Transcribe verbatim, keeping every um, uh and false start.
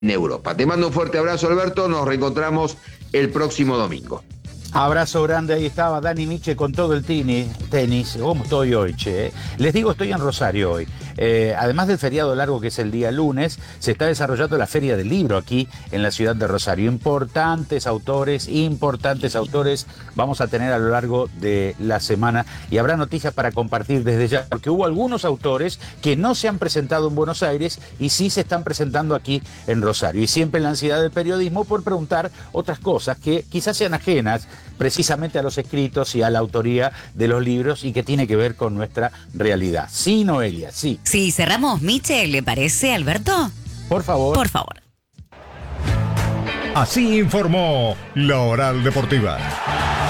Europa. Te mando un fuerte abrazo, Alberto. Nos reencontramos el próximo domingo. Abrazo grande, ahí estaba Dani Miche con todo el tini, tenis. ¿Cómo estoy hoy, che? Les digo, estoy en Rosario hoy. Eh, además del feriado largo que es el día lunes, se está desarrollando la Feria del Libro aquí en la ciudad de Rosario. Importantes autores, importantes autores vamos a tener a lo largo de la semana y habrá noticias para compartir desde ya, porque hubo algunos autores que no se han presentado en Buenos Aires y sí se están presentando aquí en Rosario. Y siempre la ansiedad del periodismo por preguntar otras cosas que quizás sean ajenas precisamente a los escritos y a la autoría de los libros y que tiene que ver con nuestra realidad. Sí, Noelia, sí. Sí, cerramos, Miche, ¿le parece, Alberto? Por favor. Por favor. Así informó La Oral Deportiva.